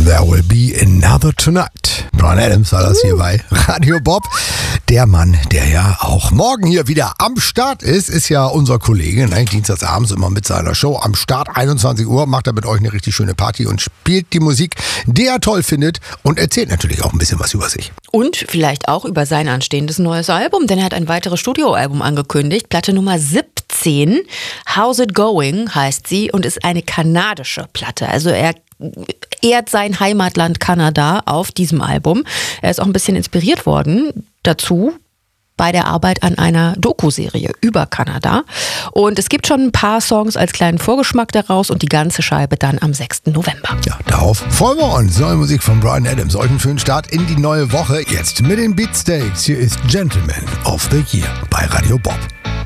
There Will Be Another Tonight. Bryan Adams war das hier bei Radio Bob. Der Mann, der ja auch morgen hier wieder am Start ist ja unser Kollege. Dienstagsabends immer mit seiner Show am Start. 21 Uhr macht er mit euch eine richtig schöne Party und spielt die Musik, die er toll findet und erzählt natürlich auch ein bisschen was über sich. Und vielleicht auch über sein anstehendes neues Album, denn er hat ein weiteres Studioalbum angekündigt. Platte Nummer 17, How's It Going heißt sie und ist eine kanadische Platte. Also er ehrt sein Heimatland Kanada auf diesem Album. Er ist auch ein bisschen inspiriert worden dazu bei der Arbeit an einer Doku-Serie über Kanada. Und es gibt schon ein paar Songs als kleinen Vorgeschmack daraus und die ganze Scheibe dann am 6. November. Ja, darauf freuen wir uns. Neue Musik von Bryan Adams. Euch einen schönen Start in die neue Woche. Jetzt mit den Beatsteaks. Hier ist Gentleman of the Year bei Radio Bob.